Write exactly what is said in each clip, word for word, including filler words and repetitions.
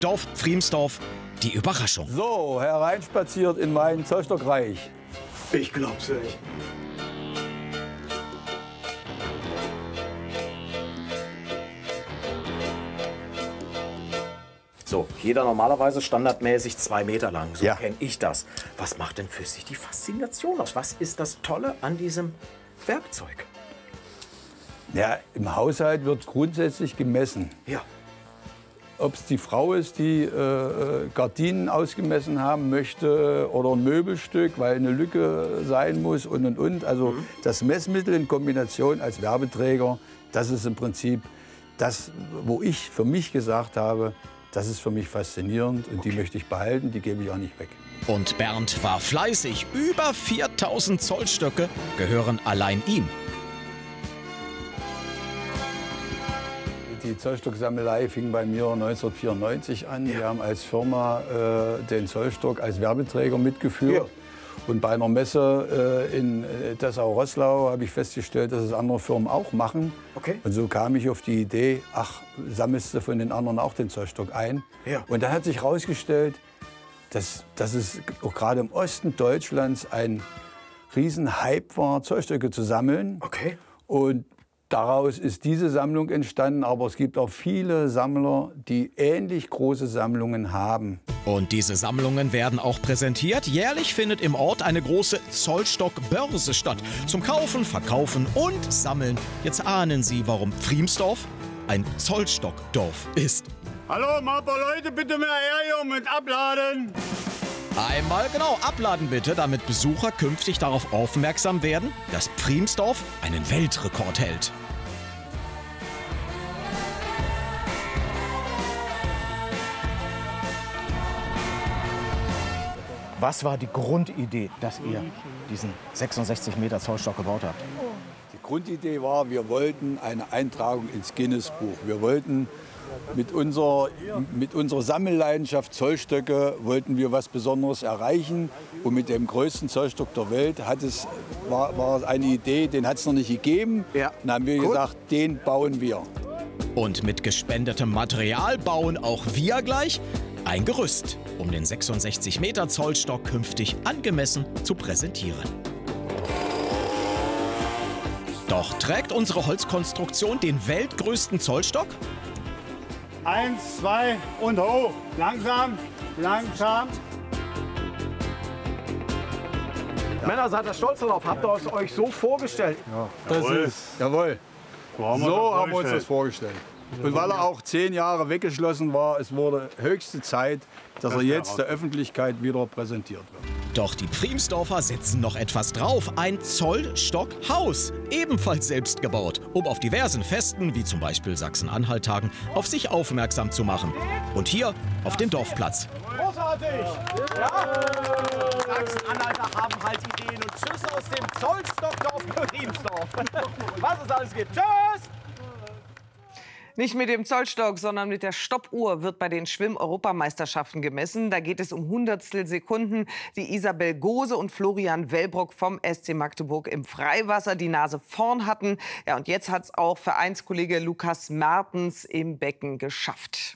Dorf Pfriemsdorf, die Überraschung. So, hereinspaziert in mein Zollstockreich. Ich glaub's nicht. So, jeder normalerweise standardmäßig zwei Meter lang. So Ja. kenne ich das. Was macht denn für sich die Faszination aus? Was ist das Tolle an diesem Werkzeug? Ja, im Haushalt wird grundsätzlich gemessen. Ja. Ob es die Frau ist, die äh, Gardinen ausgemessen haben möchte oder ein Möbelstück, weil eine Lücke sein muss und und und. Also mhm. das Messmittel in Kombination als Werbeträger, das ist im Prinzip das, wo ich für mich gesagt habe, das ist für mich faszinierend und okay. die möchte ich behalten, die gebe ich auch nicht weg. Und Bernd war fleißig. Über viertausend Zollstöcke gehören allein ihm. Die Zollstocksammelei fing bei mir neunzehnhundertvierundneunzig an. Wir haben als Firma äh, den Zollstock als Werbeträger mitgeführt. Ja. Und bei einer Messe äh, in äh, Dessau-Roßlau habe ich festgestellt, dass es andere Firmen auch machen. Okay. Und so kam ich auf die Idee, ach, sammelst du von den anderen auch den Zollstock ein? Ja. Und dann hat sich herausgestellt, dass, dass es auch gerade im Osten Deutschlands ein Riesenhype war, Zollstöcke zu sammeln. Okay. Und daraus ist diese Sammlung entstanden, aber es gibt auch viele Sammler, die ähnlich große Sammlungen haben. Und diese Sammlungen werden auch präsentiert. Jährlich findet im Ort eine große Zollstockbörse statt. Zum Kaufen, Verkaufen und Sammeln. Jetzt ahnen Sie, warum Pfriemsdorf ein Zollstockdorf ist. Hallo, mal ein paar Leute bitte mehr her hier mit abladen. Einmal genau abladen bitte, damit Besucher künftig darauf aufmerksam werden, dass Pfriemsdorf einen Weltrekord hält. Was war die Grundidee, dass ihr diesen sechsundsechzig Meter Zollstock gebaut habt? Die Grundidee war, wir wollten eine Eintragung ins Guinness-Buch. Wir wollten mit unserer, mit unserer Sammelleidenschaft Zollstöcke wollten wir was Besonderes erreichen. Und mit dem größten Zollstock der Welt hat es, war, war eine Idee, den hat es noch nicht gegeben. Ja. Dann haben wir Gut. gesagt, den bauen wir. Und mit gespendetem Material bauen auch wir gleich ein Gerüst, um den sechsundsechzig Meter Zollstock künftig angemessen zu präsentieren. Doch trägt unsere Holzkonstruktion den weltgrößten Zollstock? Eins, zwei und hoch. Langsam, langsam. Ja. Männer, seid ihr stolz darauf? Habt ihr es euch so vorgestellt? Ja, das Jawohl. ist, jawohl. So haben, So haben wir uns das vorgestellt. Und weil er auch zehn Jahre weggeschlossen war, es wurde höchste Zeit, dass er jetzt der Öffentlichkeit wieder präsentiert wird. Doch die Pfriemsdorfer setzen noch etwas drauf. Ein Zollstockhaus, ebenfalls selbst gebaut, um auf diversen Festen, wie zum Beispiel Sachsen-Anhalt-Tagen, auf sich aufmerksam zu machen. Und hier auf dem Dorfplatz. Großartig! Ja? Sachsen-Anhalter haben halt Ideen und Tschüss aus dem Zollstockdorf Pfriemsdorf. Was es alles gibt. Tschüss! Nicht mit dem Zollstock, sondern mit der Stoppuhr wird bei den Schwimm-Europameisterschaften gemessen. Da geht es um Hundertstel Sekunden. Die Isabel Gose und Florian Wellbrock vom S C Magdeburg im Freiwasser die Nase vorn hatten. Ja, und jetzt hat es auch Vereinskollege Lukas Mertens im Becken geschafft.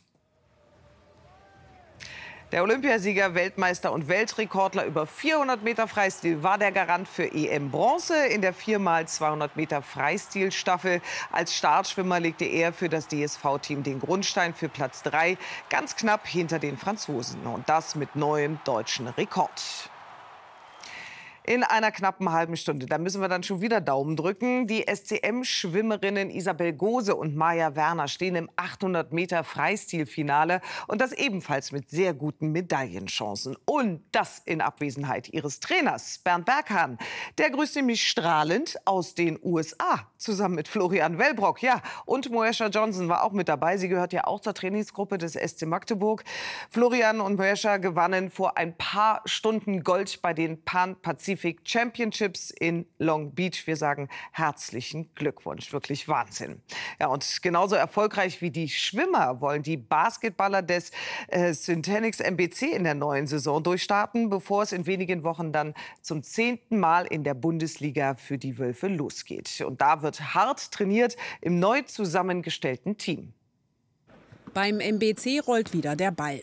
Der Olympiasieger, Weltmeister und Weltrekordler über vierhundert Meter Freistil war der Garant für E M-Bronze in der vier mal zweihundert Meter Freistilstaffel. Als Startschwimmer legte er für das D S V-Team den Grundstein für Platz drei, ganz knapp hinter den Franzosen. Und das mit neuem deutschen Rekord. In einer knappen halben Stunde. Da müssen wir dann schon wieder Daumen drücken. Die S C M-Schwimmerinnen Isabel Gose und Maja Werner stehen im achthundert Meter Freistilfinale. Und das ebenfalls mit sehr guten Medaillenchancen. Und das in Abwesenheit ihres Trainers Bernd Berghahn. Der grüßt nämlich strahlend aus den U S A. Zusammen mit Florian Wellbrock. Ja, und Moesha Johnson war auch mit dabei. Sie gehört ja auch zur Trainingsgruppe des S C Magdeburg. Florian und Moesha gewannen vor ein paar Stunden Gold bei den Pan-Pazifik Championships in Long Beach. Wir sagen herzlichen Glückwunsch. Wirklich Wahnsinn. Ja, und genauso erfolgreich wie die Schwimmer wollen die Basketballer des äh, Syntanix M B C in der neuen Saison durchstarten, bevor es in wenigen Wochen dann zum zehnten Mal in der Bundesliga für die Wölfe losgeht. Und da wird hart trainiert im neu zusammengestellten Team. Beim M B C rollt wieder der Ball.